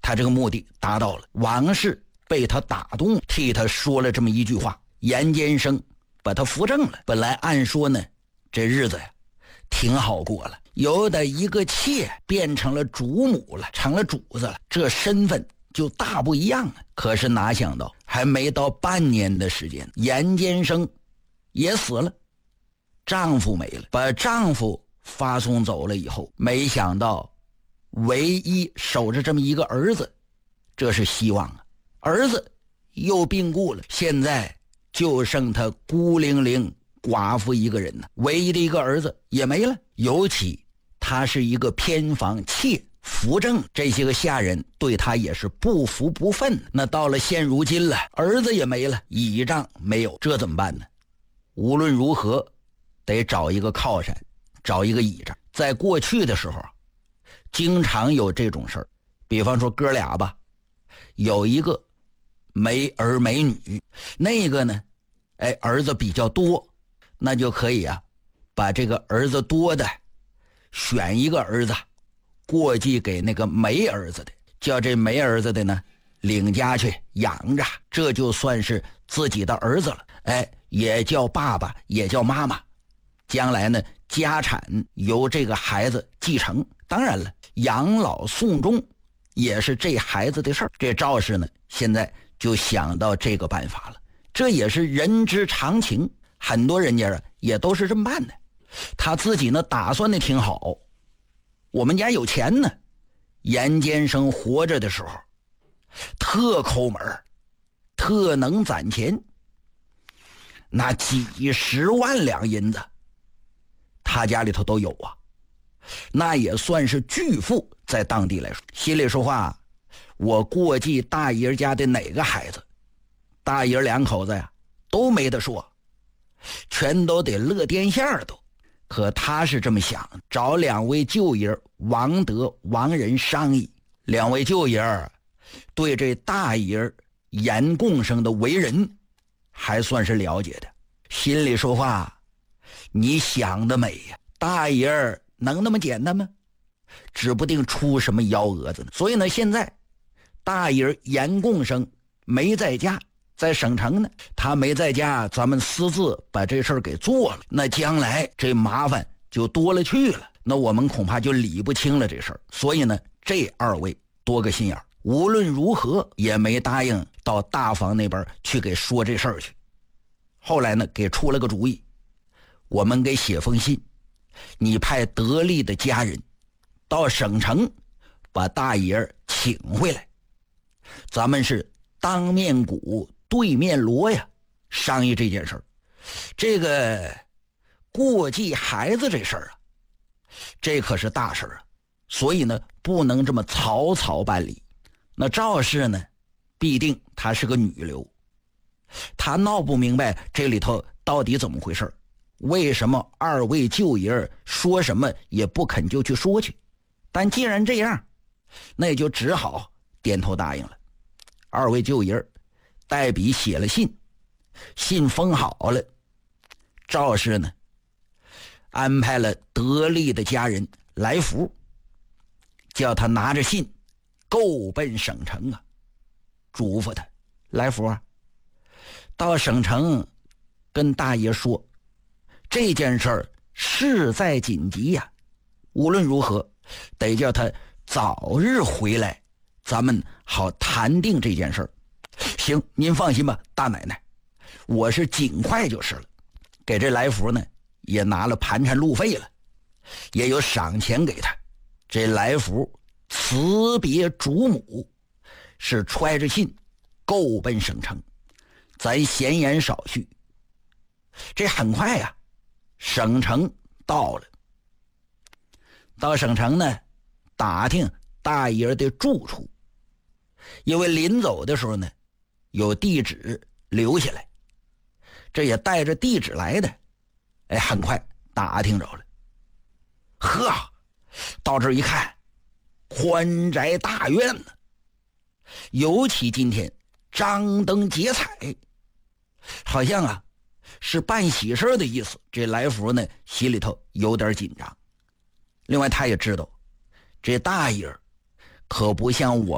他这个目的达到了。王氏被他打动，替他说了这么一句话，严监生把他扶正了。本来按说呢，这日子呀挺好过了，由的一个妾变成了主母了，成了主子了，这身份就大不一样了。可是哪想到还没到半年的时间，严监生也死了，丈夫没了，把丈夫发送走了以后，没想到唯一守着这么一个儿子，这是希望啊，儿子又病故了，现在就剩他孤零零寡妇一个人呢，唯一的一个儿子也没了。尤其他是一个偏房妾扶正，这些个下人对他也是不服不忿。那到了现如今了，儿子也没了，倚仗没有，这怎么办呢？无论如何得找一个靠山，找一个倚仗。在过去的时候经常有这种事儿，比方说哥俩吧，有一个没儿没女，那个呢儿子比较多，那就可以啊把这个儿子多的选一个儿子过继给那个没儿子的，叫这没儿子的呢领家去养着，这就算是自己的儿子了。也叫爸爸也叫妈妈，将来呢家产由这个孩子继承。当然了，养老送终也是这孩子的事儿。这赵氏呢现在就想到这个办法了，这也是人之常情，很多人家也都是这么办的。他自己呢打算的挺好，我们家有钱呢。严监生活着的时候特抠门，特能攒钱，那几十万两银子他家里头都有啊，那也算是巨富，在当地来说。心里说话，我过继大爷家的哪个孩子，大爷两口子呀都没得说，全都得乐颠线儿都。可他是这么想，找两位舅爷王德、王仁商议。两位舅爷对这大爷严共生的为人还算是了解的，心里说话，你想得美呀，大爷能那么简单吗？指不定出什么幺蛾子呢。所以呢，现在大爷严共生没在家，在省城呢，他没在家，咱们私自把这事儿给做了，那将来这麻烦就多了去了，那我们恐怕就理不清了这事儿。所以呢，这二位多个心眼，无论如何也没答应到大房那边去给说这事儿去。后来呢，给出了个主意，我们给写封信，你派得力的家人到省城把大爷请回来，咱们是当面鼓对面锣呀，商议这件事儿。这个过继孩子这事儿啊，这可是大事啊，所以呢不能这么草草办理。那赵氏呢，必定她是个女流，她闹不明白这里头到底怎么回事，为什么二位舅爷说什么也不肯就去说去。但既然这样，那也就只好点头答应了。二位舅爷代笔写了信，信封好了，赵氏呢安排了得力的家人来福，叫他拿着信够奔省城啊，嘱咐他来福啊，到省城跟大爷说这件事儿事在紧急呀，无论如何得叫他早日回来，咱们好谈定这件事儿。行，您放心吧，大奶奶，我是尽快就是了。给这来福呢也拿了盘缠路费了，也有赏钱给他。这来福辞别主母，是揣着信够奔省城。咱闲言少叙，这很快呀，省城到了。到省城呢，打听大爷的住处，因为临走的时候呢有地址留下来，这也带着地址来的。很快打听着了。呵，到这儿一看，宽宅大院呢，尤其今天张灯结彩，好像啊是办喜事的意思。这来福呢心里头有点紧张。另外他也知道这大爷可不像我